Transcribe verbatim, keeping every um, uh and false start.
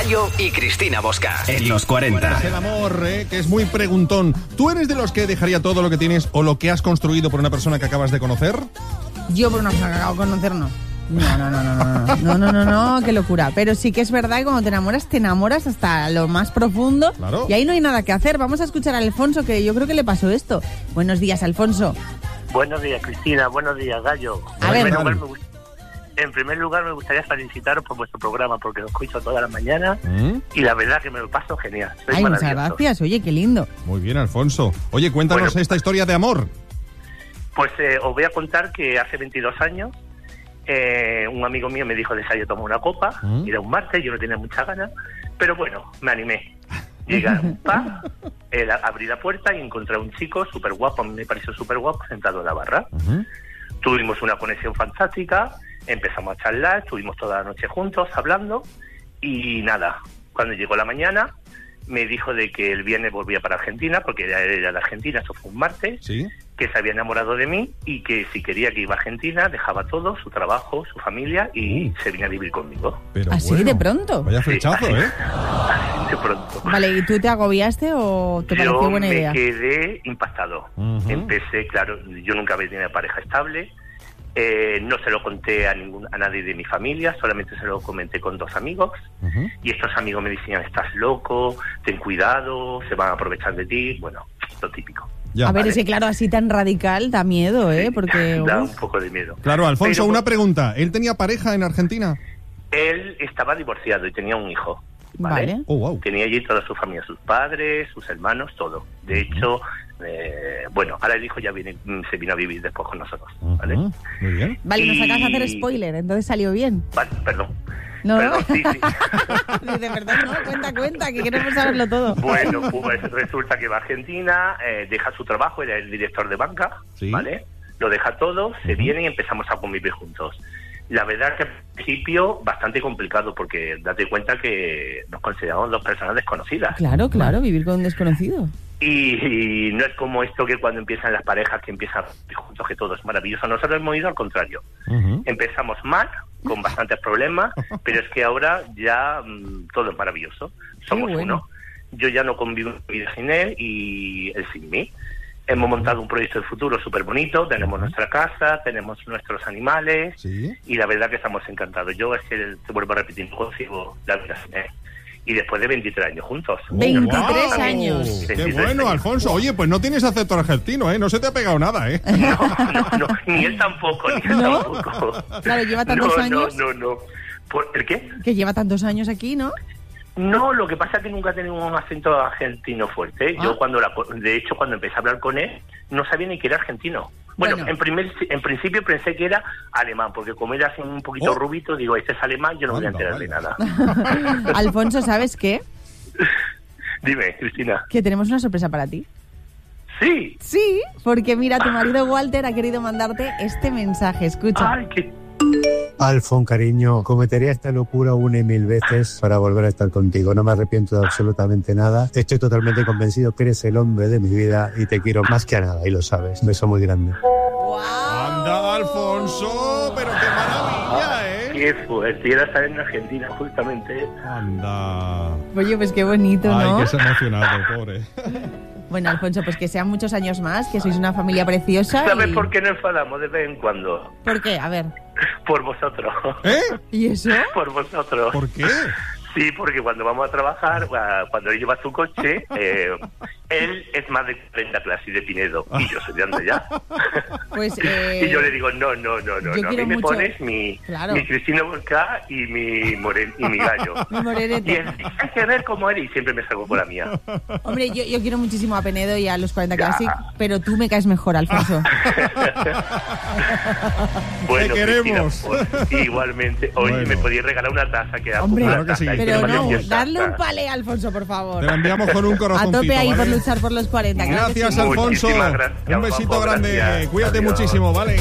Gallo y Cristina Bosca en los cuarenta. El amor, ¿eh? Que es muy preguntón. ¿Tú eres de los que dejaría todo lo que tienes o lo que has construido por una persona que acabas de conocer? Yo por una persona que acabo de conocer, no. No, no, no, no, no, no, no, no, no, qué locura. Pero sí que es verdad que cuando te enamoras, te enamoras hasta lo más profundo. Claro. Y ahí no hay nada que hacer. Vamos a escuchar a Alfonso, que yo creo que le pasó esto. Buenos días, Alfonso. Buenos días, Cristina. Buenos días, Gallo. A en, ver, primer lugar, me gust- en primer lugar, me gustaría felicitaros por vuestro programa, porque lo escucho todas las mañanas ¿Mm? y la verdad que me lo paso genial. Sois Ay, muchas maravillosos. gracias. Oye, qué lindo. Muy bien, Alfonso. Oye, cuéntanos Bueno, esta historia de amor. Pues eh, os voy a contar que hace veintidós años eh, un amigo mío me dijo de salir a tomar una copa. ¿Mm? Era un martes, yo no tenía muchas ganas, pero bueno, me animé. Llegué a un pub, eh, la- abrí la puerta y encontré a un chico súper guapo, a mí me pareció súper guapo, sentado en la barra. Uh-huh. Tuvimos una conexión fantástica, empezamos a charlar, estuvimos toda la noche juntos hablando y nada, cuando llegó la mañana me dijo de que el viernes volvía para Argentina, porque era, era de Argentina, eso fue un martes, Sí. que se había enamorado de mí y que si quería que iba a Argentina dejaba todo, su trabajo, su familia y Uh. se venía a vivir conmigo. Pero ¿Así bueno, de pronto? Vaya flechazo, Sí, ¿eh? Así de pronto. Vale, ¿y tú te agobiaste o te pareció Yo buena me idea? quedé impactado. Ujú. Empecé, claro, yo nunca había tenido pareja estable. Eh, no se lo conté a ningún a nadie de mi familia, solamente se lo comenté con dos amigos. Uh-huh. Y estos amigos me decían, estás loco, ten cuidado, se van a aprovechar de ti. Bueno, lo típico. Ya. A ver, vale. ese claro, así tan radical da miedo, ¿eh? Porque... Da uf. un poco de miedo. Claro, Alfonso, Pero, una pregunta. ¿Él tenía pareja en Argentina? Él estaba divorciado y tenía un hijo. ¿vale? Vale. Oh, wow. Tenía allí toda su familia, sus padres, sus hermanos, todo. De hecho, eh, bueno, ahora el hijo ya viene, mm, se vino a vivir después con nosotros, ¿vale? Ujú. Muy bien. Vale, nos acabas de hacer Y- spoiler, entonces salió bien. Vale, perdón. No, Perdón, no. sí, sí. De verdad, no, cuenta, cuenta, que queremos saberlo todo. Bueno, pues resulta que va a Argentina, eh, deja su trabajo, era el director de banca, Sí. ¿vale? Lo deja todo, se viene y empezamos a convivir juntos. La verdad es que al principio bastante complicado porque date cuenta que nos consideramos dos personas desconocidas. Claro, claro, vivir con un desconocido. Y, y no es como esto que cuando empiezan las parejas que empiezan a vivir juntos que todo es maravilloso. Nosotros hemos ido al contrario. Ujú. Empezamos mal, con bastantes problemas, pero es que ahora ya mm, todo es maravilloso. Somos Qué bueno. uno. Yo ya no convivo en mi vida sin él y él sin mí. Hemos montado un proyecto de futuro súper bonito, tenemos nuestra casa, tenemos nuestros animales Sí. y la verdad que estamos encantados. Yo es que te vuelvo a repetir, no consigo la vida sin él. Y después de veintitrés años juntos. veintitrés ¡Guau! años. ¡Qué veintitrés bueno, años. Alfonso! Oye, pues no tienes acento argentino, ¿eh? No se te ha pegado nada, ¿eh? No, no, no, ni él tampoco, ni él ¿No? tampoco. Claro, lleva tantos no, años. No, no, no. ¿Por ¿El qué? Que lleva tantos años aquí, ¿no? No, lo que pasa es que nunca he tenido un acento argentino fuerte. Ah. Yo cuando la, de hecho cuando empecé a hablar con él no sabía ni que era argentino. Bueno, Bueno. en primer en principio pensé que era alemán, porque como era así un poquito Oh. rubito, digo, este es alemán, yo no voy a Anda, enterar de vaya. nada. Alfonso, ¿sabes qué? Dime, Cristina. Que tenemos una sorpresa para ti. Sí. Sí, porque mira, tu marido Walter ha querido mandarte este mensaje. Escucha. Ay, qué... Alfon, cariño, cometería esta locura una y mil veces para volver a estar contigo. No me arrepiento de absolutamente nada. Estoy totalmente convencido que eres el hombre de mi vida y te quiero más que a nada, y lo sabes. Un beso muy grande. ¡Anda, Alfonso! ¡Pero qué maravilla, eh! Qué fuerte. Y era estar en Argentina, justamente. ¡Anda! Oye, pues qué bonito, Ay, ¿no? que se ha emocionado, pobre. Bueno, Alfonso, pues que sean muchos años más, que sois una familia preciosa. ¿Sabes y... por qué nos enfadamos de vez en cuando? ¿Por qué? A ver. Por vosotros. ¿Eh? ¿Y eso? Por vosotros. ¿Por qué? Sí, porque cuando vamos a trabajar, cua- cuando él lleva su coche, eh, él es más de cuarenta clases de Pinedo y yo soy de Andella. Pues, eh, Y yo le digo, no, no, no, no, yo no. A quiero mí me mucho- pones mi, Claro. mi Cristina Bosca y mi, moren, y mi gallo. Mi morenete. Y él, hay que ver cómo eres y siempre me salgo con la mía. Hombre, yo, yo quiero muchísimo a Penedo y a los cuarenta Ya. Classic, pero tú me caes mejor, Alfonso. Bueno, Te queremos. Cristina, pues, igualmente. Oye, Bueno. me podíais regalar una taza que da Hombre, una claro que sí. taza, y Pero que me no, hacía darle un taza. palé, Alfonso, por favor. Te la enviamos con un A corazoncito, tope ahí ¿vale? por luchar por los cuarenta. claro que Gracias, sí. Alfonso. Muchísimas gracias, Un besito guapo, grande. gracias. Cuídate Adiós. muchísimo, ¿vale?